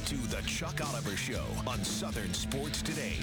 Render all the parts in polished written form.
to the Chuck Oliver Show on Southern Sports Today.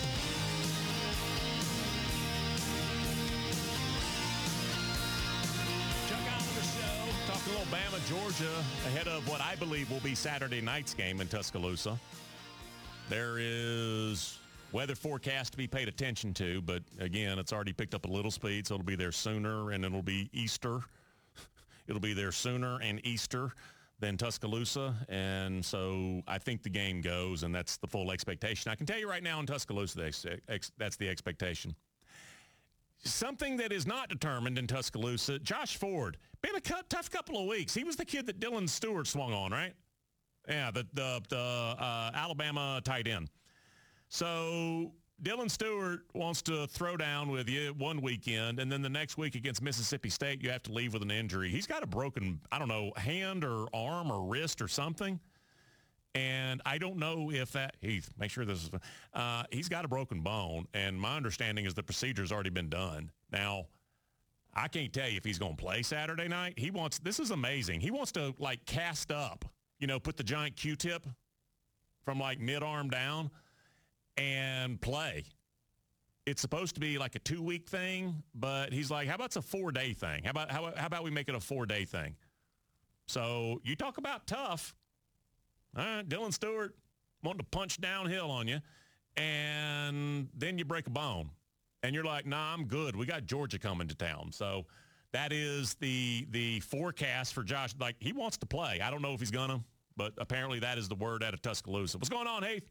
Chuck Oliver Show, talking a little Bama, Georgia, ahead of what I believe will be Saturday night's game in Tuscaloosa. There is weather forecast to be paid attention to, but again, it's already picked up a little speed, so it'll be there sooner, and it'll be Easter. It'll be there sooner and Easter than Tuscaloosa, and so I think the game goes, and that's the full expectation. I can tell you right now in Tuscaloosa, that's the expectation. Something that is not determined in Tuscaloosa, Josh Ford, been a tough couple of weeks. He was the kid that Dylan Stewart swung on, right? Yeah, the Alabama tight end. So Dylan Stewart wants to throw down with you one weekend, and then the next week against Mississippi State, you have to leave with an injury. He's got a broken, I don't know, hand or arm or wrist or something. And I don't know if that, Heath, make sure this is, he's got a broken bone, and my understanding is the procedure's already been done. Now, I can't tell you if he's going to play Saturday night. This is amazing. He wants to, like, cast up, put the giant Q-tip from, like, mid-arm down and play. It's supposed to be like a 2-week thing, but he's like, how about it's a 4-day thing? How about we make it a 4-day thing? So you talk about tough. All right, Dylan Stewart wanting to punch downhill on you, and then you break a bone. And you're like, nah, I'm good. We got Georgia coming to town. So that is the forecast for Josh. Like, he wants to play. I don't know if he's going to, but apparently that is the word out of Tuscaloosa. What's going on, Heath?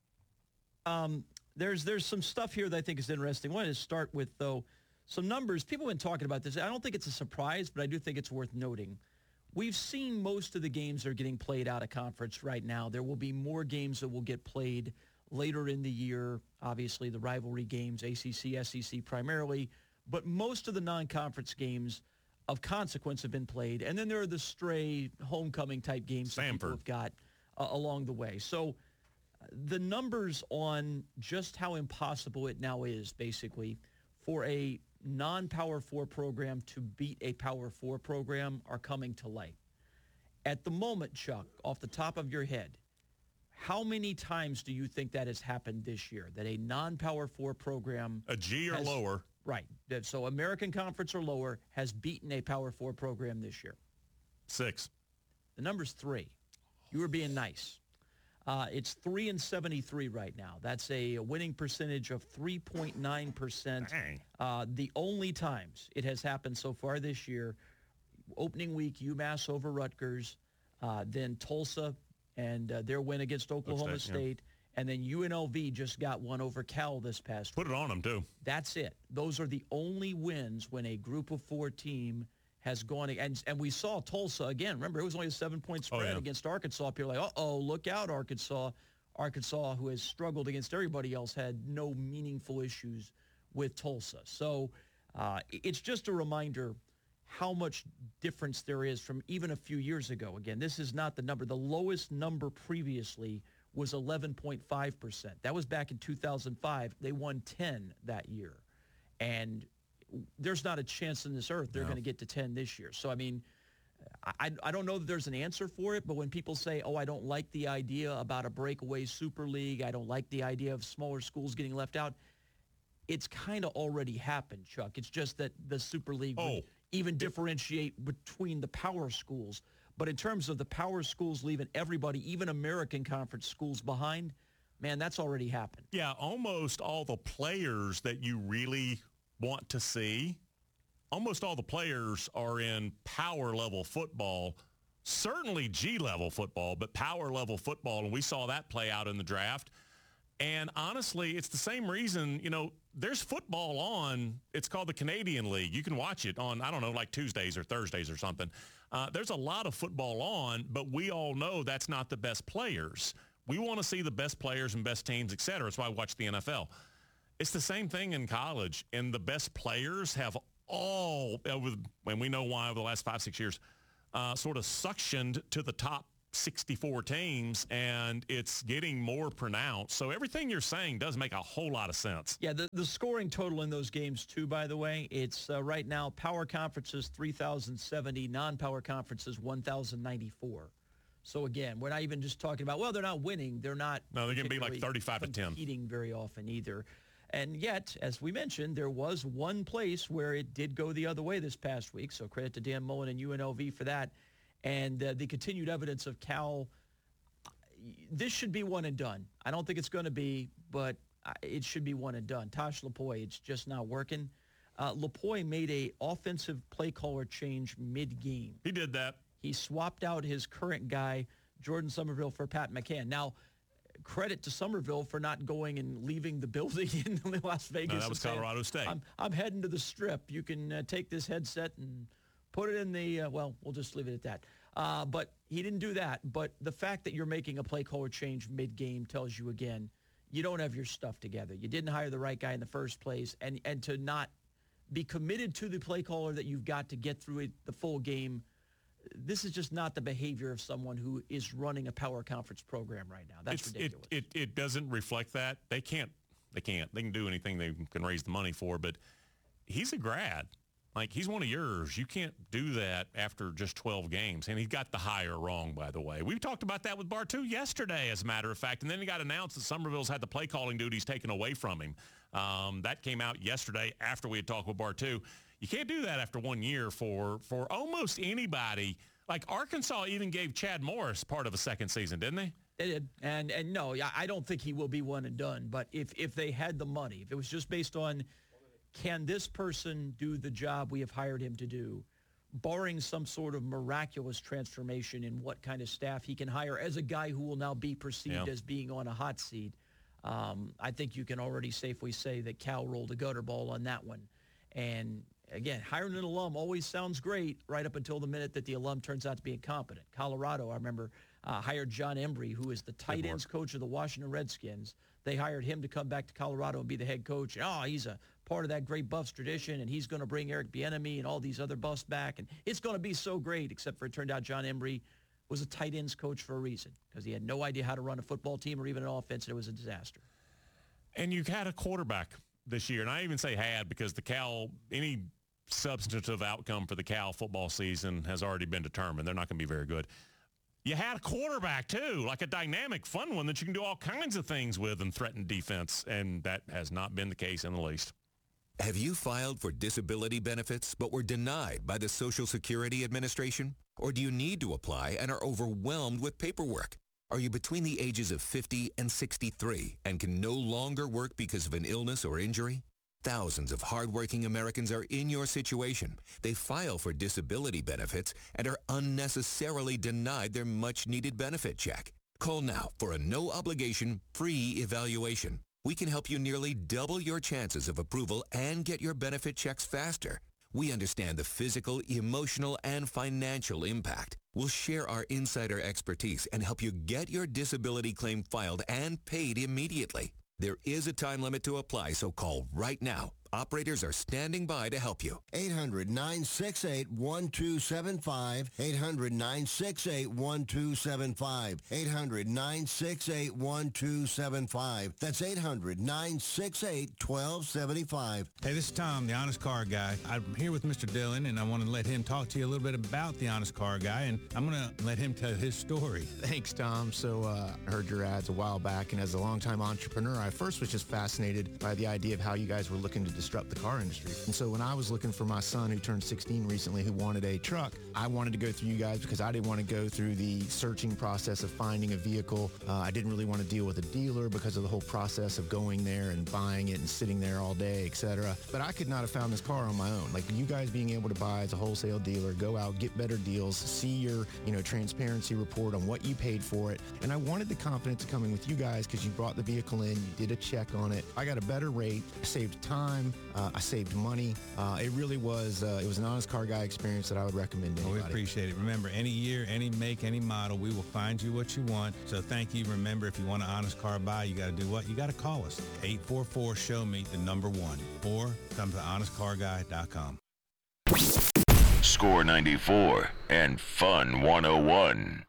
There's some stuff here that I think is interesting. I wanted to start with, though, some numbers. People have been talking about this. I don't think it's a surprise, but I do think it's worth noting. We've seen most of the games that are getting played out of conference right now. There will be more games that will get played later in the year. Obviously, the rivalry games, ACC, SEC primarily. But most of the non-conference games of consequence have been played. And then there are the stray homecoming-type games that people have got along the way. So the numbers on just how impossible it now is, basically, for a non-Power 4 program to beat a Power 4 program are coming to light. At the moment, Chuck, off the top of your head, how many times do you think that has happened this year, that a non-Power 4 program... A G or lower. Right. So American Conference or lower has beaten a Power 4 program this year? 6. The number's 3. You were being nice. It's 3-73 right now. That's a winning percentage of 3.9%. The only times it has happened so far this year, opening week, UMass over Rutgers, then Tulsa and their win against Oklahoma State, and then UNLV just got one over Cal this past week. Put it on them, too. That's it. Those are the only wins when a group of 4 team has gone, and we saw Tulsa again. Remember, it was only a 7-point spread against Arkansas. People are like, look out, Arkansas. Arkansas, who has struggled against everybody else, had no meaningful issues with Tulsa. So it's just a reminder how much difference there is from even a few years ago. Again, this is not the number. The lowest number previously was 11.5%. That was back in 2005. They won 10 that year. And there's not a chance in this earth they're going to get to 10 this year. So, I mean, I don't know that there's an answer for it, but when people say, I don't like the idea about a breakaway Super League, I don't like the idea of smaller schools getting left out, it's kind of already happened, Chuck. It's just that the Super League would even differentiate between the power schools. But in terms of the power schools leaving everybody, even American Conference schools behind, man, that's already happened. Yeah, almost all the players that you really want to see, almost all the players are in power level football, certainly G level football, but power level football, and we saw that play out in the draft. And honestly, it's the same reason, there's football on, it's called the Canadian League. You can watch it on, I don't know, like Tuesdays or Thursdays or something. There's a lot of football on, but we all know that's not the best players. We want to see the best players and best teams, et cetera. That's why I watch the NFL. It's the same thing in college, and the best players have all, and we know why over the last 5-6 years, sort of suctioned to the top 64 teams, and it's getting more pronounced. So everything you're saying does make a whole lot of sense. Yeah, the scoring total in those games, too, by the way, it's right now power conferences 3,070, non-power conferences 1,094. So again, we're not even just talking about, well, they're not winning. They're not. No, they're going to be like 35-10. Competing very often either. And yet, as we mentioned, there was one place where it did go the other way this past week. So credit to Dan Mullen and UNLV for that. And the continued evidence of Cal, this should be one and done. I don't think it's going to be, but it should be one and done. Tosh Lupoi, it's just not working. Lupoi made a offensive play caller change mid-game. He did that. He swapped out his current guy, Jordan Somerville, for Pat McCann. Now, credit to Somerville for not going and leaving the building in Las Vegas. No, that was Colorado State. I'm heading to the Strip. You can take this headset and put it in the, well, we'll just leave it at that. But he didn't do that. But the fact that you're making a play caller change mid-game tells you, again, you don't have your stuff together. You didn't hire the right guy in the first place. And to not be committed to the play caller that you've got to get through the full game, this is just not the behavior of someone who is running a power conference program right now. That's ridiculous. It doesn't reflect that. They can do anything they can raise the money for, but he's a grad. Like, he's one of yours. You can't do that after just 12 games. And he got the hire wrong, by the way. We've talked about that with Bartu yesterday, as a matter of fact. And then it got announced that Somerville's had the play calling duties taken away from him. That came out yesterday after we had talked with Bartu. You can't do that after 1 year for almost anybody. Like, Arkansas even gave Chad Morris part of a second season, didn't they? They did. And no, I don't think he will be one and done. But if they had the money, if it was just based on, can this person do the job we have hired him to do, barring some sort of miraculous transformation in what kind of staff he can hire as a guy who will now be perceived as being on a hot seat, I think you can already safely say that Cal rolled a gutter ball on that one. And again, hiring an alum always sounds great right up until the minute that the alum turns out to be incompetent. Colorado, I remember, hired John Embry, who is the tight ends coach of the Washington Redskins. They hired him to come back to Colorado and be the head coach. And, he's a part of that great Buffs tradition, and he's going to bring Eric Bieniemy and all these other Buffs back. And it's going to be so great, except for it turned out John Embry was a tight ends coach for a reason, because he had no idea how to run a football team or even an offense, and it was a disaster. And you've had a quarterback this year, and I even say had because any substantive outcome for the Cal football season has already been determined. They're not going to be very good. You had a quarterback, too, like a dynamic, fun one that you can do all kinds of things with and threaten defense, and that has not been the case in the least. Have you filed for disability benefits but were denied by the Social Security Administration? Or do you need to apply and are overwhelmed with paperwork? Are you between the ages of 50 and 63 and can no longer work because of an illness or injury? Thousands of hardworking Americans are in your situation. They file for disability benefits and are unnecessarily denied their much-needed benefit check. Call now for a no-obligation, free evaluation. We can help you nearly double your chances of approval and get your benefit checks faster. We understand the physical, emotional, and financial impact. We'll share our insider expertise and help you get your disability claim filed and paid immediately. There is a time limit to apply, so call right now. Operators are standing by to help you. 800-968-1275. 800-968-1275. 800-968-1275. That's 800-968-1275. Hey, this is Tom, the Honest Car Guy. I'm here with Mr. Dillon, and I want to let him talk to you a little bit about the Honest Car Guy, and I'm going to let him tell his story. Thanks, Tom. So I heard your ads a while back, and as a longtime entrepreneur, I first was just fascinated by the idea of how you guys were looking to disrupt the car industry. And so when I was looking for my son, who turned 16 recently, who wanted a truck, I wanted to go through you guys because I didn't want to go through the searching process of finding a vehicle. I didn't really want to deal with a dealer because of the whole process of going there and buying it and sitting there all day, etc. But I could not have found this car on my own. Like, you guys being able to buy as a wholesale dealer, go out, get better deals, see your, transparency report on what you paid for it. And I wanted the confidence of coming with you guys because you brought the vehicle in, you did a check on it. I got a better rate, I saved time, I saved money. It really was, it was an Honest Car Guy experience that I would recommend to anybody. We appreciate it. Remember, any year, any make, any model, we will find you what you want. So thank you. Remember, if you want an Honest Car Buy, you got to do what? You got to call us. 844-SHOW-ME, the number 1. Or come to honestcarguy.com. Score 94 and Fun 101.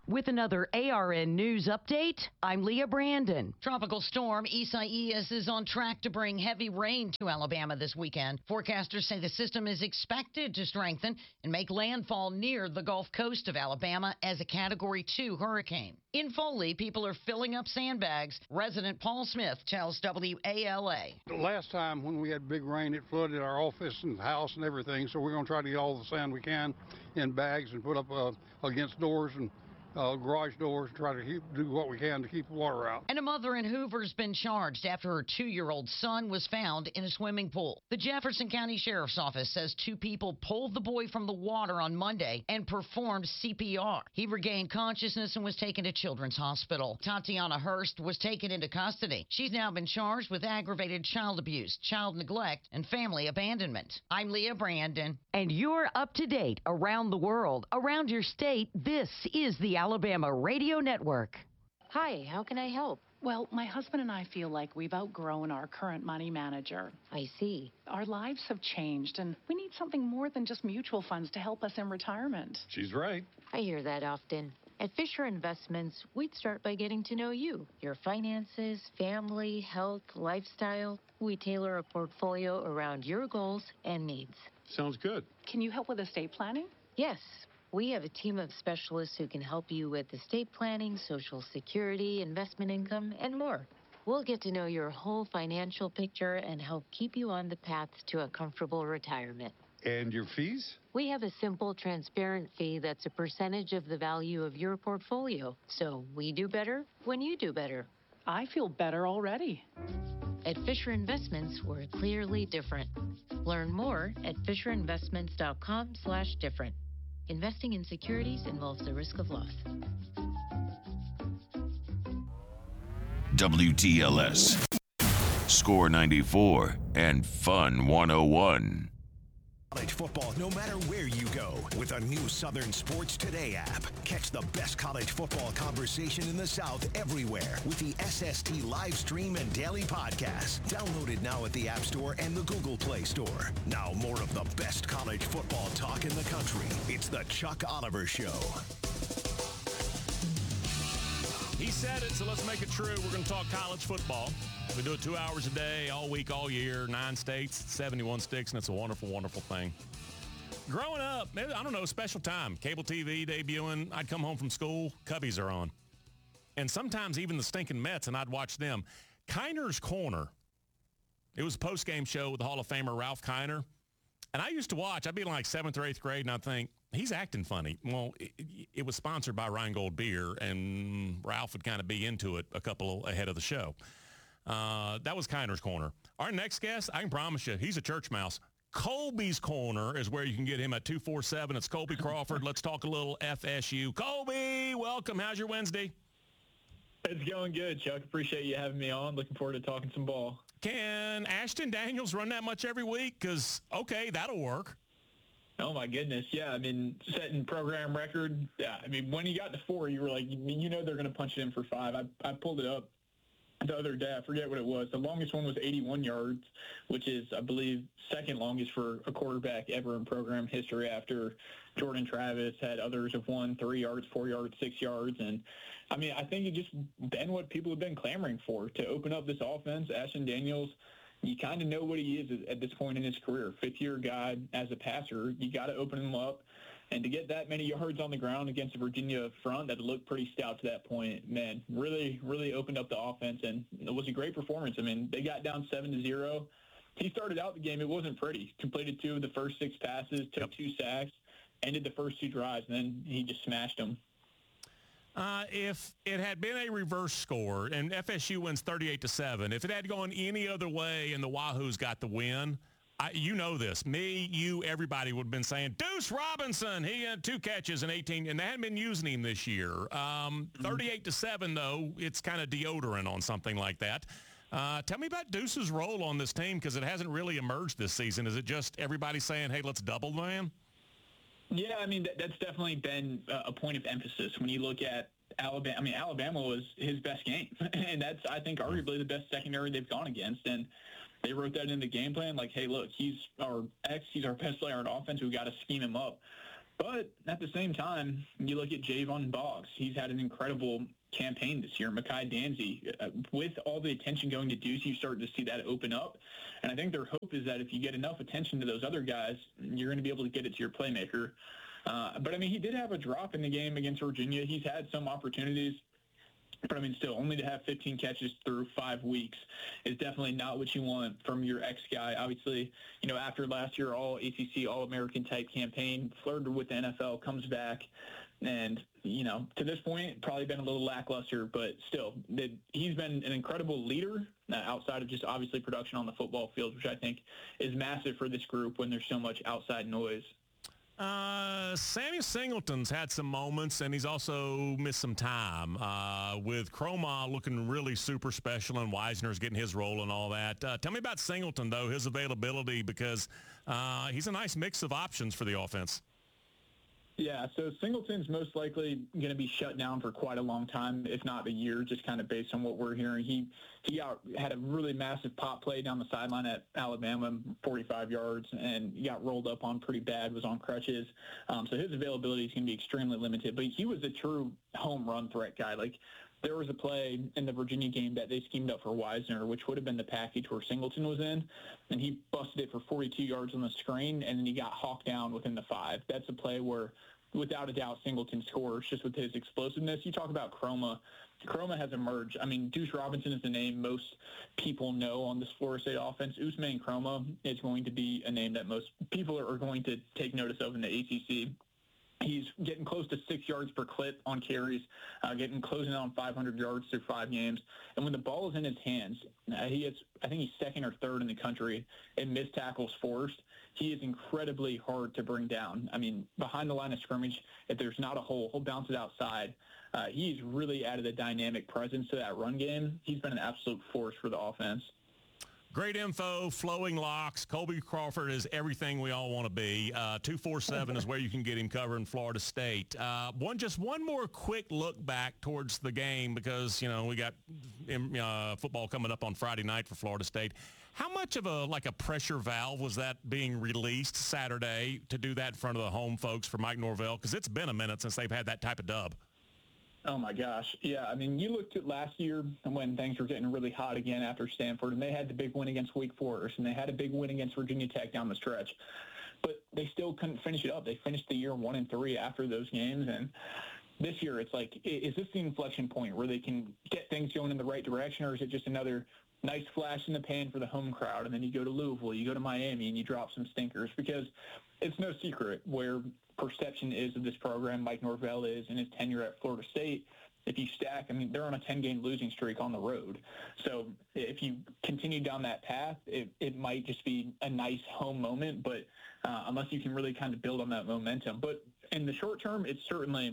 With another ARN News update, I'm Leah Brandon. Tropical storm Isaias is on track to bring heavy rain to Alabama this weekend. Forecasters say the system is expected to strengthen and make landfall near the Gulf Coast of Alabama as a Category 2 hurricane. In Foley, people are filling up sandbags. Resident Paul Smith tells WALA. Last time when we had big rain, it flooded our office and house and everything, so we're going to try to get all the sand we can in bags and put up against doors and garage doors, try to do what we can to keep the water out. And a mother in Hoover's been charged after her 2-year-old son was found in a swimming pool. The Jefferson County Sheriff's Office says 2 people pulled the boy from the water on Monday and performed CPR. He regained consciousness and was taken to Children's Hospital. Tatiana Hurst was taken into custody. She's now been charged with aggravated child abuse, child neglect, and family abandonment. I'm Leah Brandon. And you're up to date around the world, around your state. This is the Alabama Radio Network. Hi, how can I help? Well, my husband and I feel like we've outgrown our current money manager. I see. Our lives have changed, and we need something more than just mutual funds to help us in retirement. She's right. I hear that often. At Fisher Investments, we'd start by getting to know you, your finances, family, health, lifestyle. We tailor a portfolio around your goals and needs. Sounds good. Can you help with estate planning? Yes. We have a team of specialists who can help you with estate planning, Social Security, investment income, and more. We'll get to know your whole financial picture and help keep you on the path to a comfortable retirement. And your fees? We have a simple, transparent fee that's a percentage of the value of your portfolio. So we do better when you do better. I feel better already. At Fisher Investments, we're clearly different. Learn more at FisherInvestments.com/different. Investing in securities involves the risk of loss. WTLS, Score 94, and Fun 101. College football, no matter where you go, with a new Southern Sports Today app. Catch the best college football conversation in the South everywhere with the SST live stream and daily podcast. Downloaded now at the App Store and the Google Play Store. Now more of the best college football talk in the country. It's the Chuck Oliver Show. He said it, so let's make it true. We're going to talk college football. We do it 2 hours a day, all week, all year, 9 states, 71 sticks, and it's a wonderful, wonderful thing. Growing up, maybe, I don't know, special time. Cable TV debuting. I'd come home from school. Cubbies are on. And sometimes even the stinking Mets, and I'd watch them. Kiner's Corner. It was a post-game show with the Hall of Famer Ralph Kiner. And I used to watch. I'd be in like 7th or 8th grade, and I'd think, he's acting funny. Well, it was sponsored by Rheingold Beer, and Ralph would kind of be into it a couple ahead of the show. That was Kiner's Corner. Our next guest, I can promise you, he's a church mouse. Colby's Corner is where you can get him at 247. It's Colby Crawford. Let's talk a little FSU. Colby, welcome. How's your Wednesday? It's going good, Chuck. Appreciate you having me on. Looking forward to talking some ball. Can Ashton Daniels run that much every week? Because, okay, that'll work. Oh, my goodness. Yeah, I mean, setting program record. Yeah, I mean, when you got to 4, you were like, you know they're going to punch it in for 5. I pulled it up the other day. I forget what it was. The longest one was 81 yards, which is, I believe, second longest for a quarterback ever in program history after Jordan Travis had others have won 3 yards, 4 yards, 6 yards. And, I mean, I think it just been what people have been clamoring for, to open up this offense. Ashton Daniels, you kind of know what he is at this point in his career. 5th-year guy as a passer. You got to open him up. And to get that many yards on the ground against a Virginia front that looked pretty stout to that point, man, really, really opened up the offense. And it was a great performance. I mean, they got down 7-0. He started out the game. It wasn't pretty. Completed 2 of the first 6 passes, took 2 sacks, ended the first 2 drives, and then he just smashed them. If it had been a reverse score and FSU wins 38-7, if it had gone any other way and the Wahoos got the win, you know this. Me, you, everybody would have been saying, Deuce Robinson, he had 2 catches in 18, and they hadn't been using him this year. 38-7, though, it's kind of deodorant on something like that. Tell me about Deuce's role on this team, because it hasn't really emerged this season. Is it just everybody saying, hey, let's double the man? Yeah, I mean, that's definitely been a point of emphasis when you look at Alabama. I mean, Alabama was his best game, and that's, I think, arguably the best secondary they've gone against. And they wrote that in the game plan, like, hey, look, he's our best player on offense. We've got to scheme him up. But at the same time, you look at Javon Boggs. He's had an incredible campaign this year. Mekhi Danzy, with all the attention going to Deuce, you start to see that open up. And I think their hope is that if you get enough attention to those other guys, you're going to be able to get it to your playmaker. But, I mean, he did have a drop in the game against Virginia. He's had some opportunities. But, I mean, still, only to have 15 catches through 5 weeks is definitely not what you want from your ex-guy. Obviously, you know, after last year, all-ACC, All-American type campaign, flirted with the NFL, comes back. And, you know, to this point, probably been a little lackluster. But still, he's been an incredible leader outside of just obviously production on the football field, which I think is massive for this group when there's so much outside noise. Sammy Singleton's had some moments, and he's also missed some time with Croma looking really super special, and Wisner's getting his role and all that. Tell me about Singleton, though, his availability, because he's a nice mix of options for the offense. Yeah, so Singleton's most likely going to be shut down for quite a long time, if not a year, just kind of based on what we're hearing. He had a really massive pop play down the sideline at Alabama, 45 yards, and he got rolled up on pretty bad, was on crutches. So his availability is going to be extremely limited. But he was a true home run threat guy. Like, there was a play in the Virginia game that they schemed up for Wisner, which would have been the package where Singleton was in, and he busted it for 42 yards on the screen, and then he got hawked down within the 5. That's a play where, without a doubt, Singleton scores just with his explosiveness. You talk about Croma. Croma has emerged. I mean, Deuce Robinson is the name most people know on this Florida State offense. Ousmane Croma is going to be a name that most people are going to take notice of in the ACC. He's getting close to 6 yards per clip on carries, closing on 500 yards through 5 games. And when the ball is in his hands, I think he's second or third in the country in missed tackles forced. He is incredibly hard to bring down. I mean, behind the line of scrimmage, if there's not a hole, he'll bounce it outside. He's really added a dynamic presence to that run game. He's been an absolute force for the offense. Great info, flowing locks. Colby Crawford is everything we all want to be. 247 is where you can get him covering Florida State. One more quick look back towards the game, because, you know, we got football coming up on Friday night for Florida State. How much of a pressure valve was that being released Saturday to do that in front of the home folks for Mike Norvell? Because it's been a minute since they've had that type of dub. Oh, my gosh. Yeah, I mean, you looked at last year when things were getting really hot again after Stanford, and they had the big win against Wake Forest, and they had a big win against Virginia Tech down the stretch. But they still couldn't finish it up. They finished the year 1-3 after those games, and this year it's like, is this the inflection point where they can get things going in the right direction, or is it just another nice flash in the pan for the home crowd, and then you go to Louisville, you go to Miami, and you drop some stinkers? Because it's no secret where perception is of this program, Mike Norvell is, and his tenure at Florida State. If you stack, I mean, they're on a 10-game losing streak on the road. So if you continue down that path, it might just be a nice home moment, but unless you can really kind of build on that momentum. But in the short term, it certainly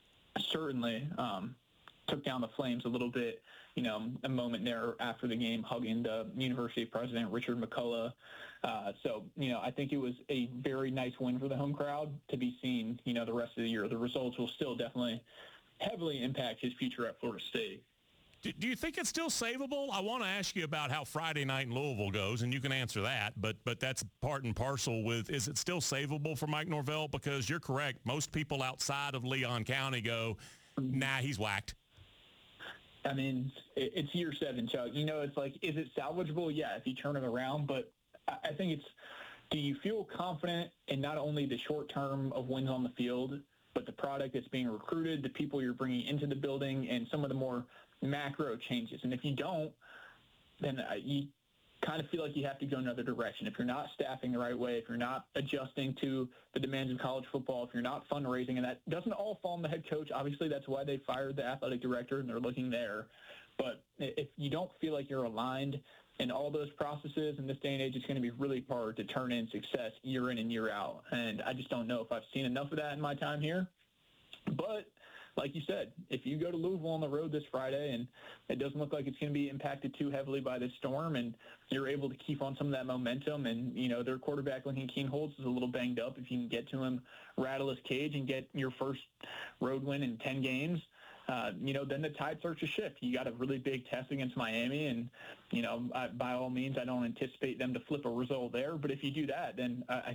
took down the Flames a little bit. You know, a moment there after the game, hugging the University president, Richard McCullough. So, you know, I think it was a very nice win for the home crowd to be seen, you know, the rest of the year. The results will still definitely heavily impact his future at Florida State. Do you think it's still savable? I want to ask you about how Friday night in Louisville goes, and you can answer that, but that's part and parcel with, is it still savable for Mike Norvell? Because you're correct. Most people outside of Leon County go, nah, he's whacked. I mean, it's year 7, Chuck. You know, it's like, is it salvageable? Yeah, if you turn it around. But I think it's, do you feel confident in not only the short term of wins on the field, but the product that's being recruited, the people you're bringing into the building, and some of the more macro changes? And if you don't, then you kind of feel like you have to go another direction. If you're not staffing the right way, if you're not adjusting to the demands of college football, if you're not fundraising, and that doesn't all fall on the head coach. Obviously, that's why they fired the athletic director, and they're looking there. But if you don't feel like you're aligned in all those processes in this day and age, it's going to be really hard to turn in success year in and year out. And I just don't know if I've seen enough of that in my time here. But like you said, if you go to Louisville on the road this Friday and it doesn't look like it's going to be impacted too heavily by this storm, and you're able to keep on some of that momentum, and, you know, their quarterback, Lincoln Keenholz, is a little banged up. If you can get to him, rattle his cage, and get your first road win in 10 games, you know, then the tide starts to shift. You got a really big test against Miami, and, you know, by all means, I don't anticipate them to flip a result there. But if you do that, then I think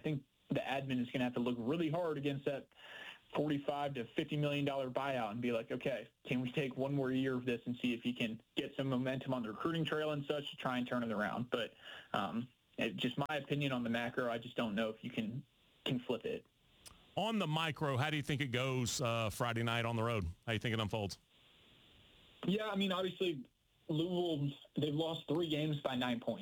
the admin is going to have to look really hard against that $45 to $50 million buyout and be like, okay, can we take one more year of this and see if you can get some momentum on the recruiting trail and such to try and turn it around. But just my opinion on the macro, I just don't know if you can flip it. On the micro, how do you think it goes Friday night on the road? How do you think it unfolds? Yeah, I mean, obviously, Louisville, they've lost 3 games by 9 points.